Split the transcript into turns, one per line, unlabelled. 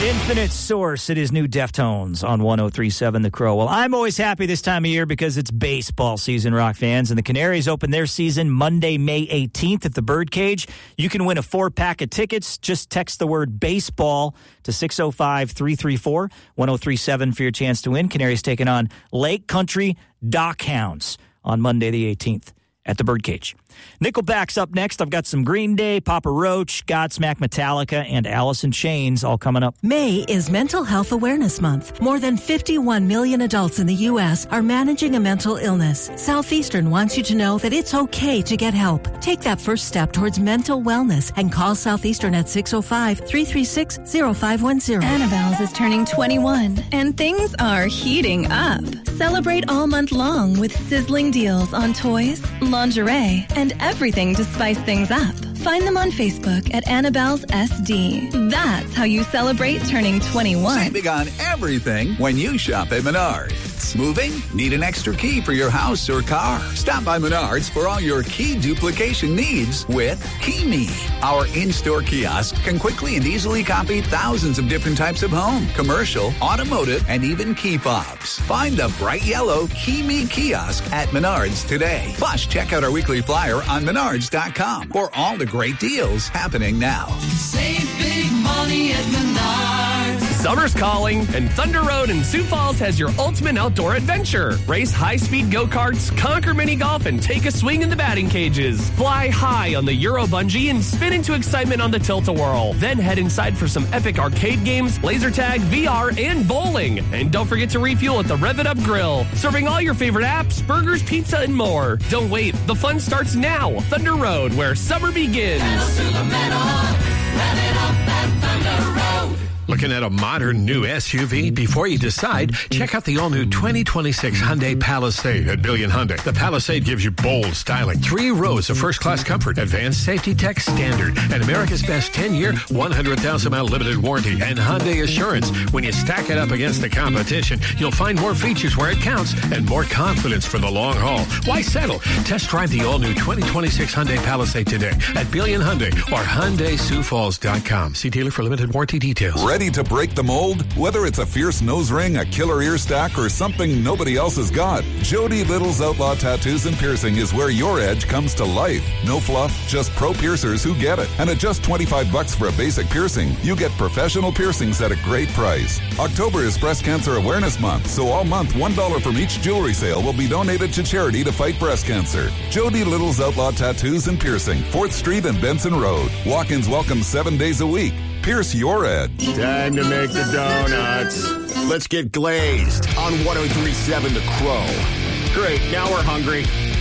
Infinite Source. It is new Deftones on 103.7 The Crow. Well, I'm always happy this time of year because it's baseball season, Rock fans. And the Canaries open their season Monday, May 18th at the Birdcage. You can win a 4-pack of tickets. Just text the word baseball to 605-334-1037 for your chance to win. Canaries taking on Lake Country Dockhounds on Monday the 18th at the Birdcage. Nickelback's up next. I've got some Green Day, Papa Roach, Godsmack, Metallica, and Alice in Chains all coming up.
May is Mental Health Awareness Month. More than 51 million adults in the U.S. are managing a mental illness. Southeastern wants you to know that it's okay to get help. Take that first step towards mental wellness and call Southeastern at 605-336-0510.
Annabelle's is turning 21, and things are heating up. Celebrate all month long with sizzling deals on toys, lingerie, and everything to spice things up. Find them on Facebook at Annabelle's SD. That's how you celebrate turning 21.
Saving on everything when you shop at Menards. Moving? Need an extra key for your house or car? Stop by Menards for all your key duplication needs with KeyMe. Our in-store kiosk can quickly and easily copy thousands of different types of home, commercial, automotive, and even key fobs. Find the bright yellow KeyMe kiosk at Menards today. Plus, check out our weekly flyer on Menards.com for all the great deals happening now.
Save big money at Menards.
Summer's calling, and Thunder Road in Sioux Falls has your ultimate outdoor adventure. Race high-speed go-karts, conquer mini-golf, and take a swing in the batting cages. Fly high on the Euro Bungee and spin into excitement on the Tilt-A-Whirl. Then head inside for some epic arcade games, laser tag, VR, and bowling. And don't forget to refuel at the Rev It Up Grill, serving all your favorite apps, burgers, pizza, and more. Don't wait, the fun starts now. Thunder Road, where summer begins.
Pedal to the metal, rev it up at Thunder Road.
Looking at a modern new SUV? Before you decide, check out the all-new 2026 Hyundai Palisade at Billion Hyundai. The Palisade gives you bold styling, 3 rows of first-class comfort, advanced safety tech standard, and America's best 10-year, 100,000-mile limited warranty, and Hyundai Assurance. When you stack it up against the competition, you'll find more features where it counts and more confidence for the long haul. Why settle? Test drive the all-new 2026 Hyundai Palisade today at Billion Hyundai or HyundaiSiouxFalls.com. See dealer for limited warranty details.
Ready to break the mold? Whether it's a fierce nose ring, a killer ear stack, or something nobody else has got, Jody Little's Outlaw Tattoos and Piercing is where your edge comes to life. No fluff, just pro piercers who get it. And at just $25 for a basic piercing, you get professional piercings at a great price. October is Breast Cancer Awareness Month, so all month $1 from each jewelry sale will be donated to charity to fight breast cancer. Jody Little's Outlaw Tattoos and Piercing, 4th Street and Benson Road. Walk-ins welcome 7 days a week. Pierce your edge.
Time to make the donuts. Let's get glazed on 103.7 The Crow. Great, now we're hungry.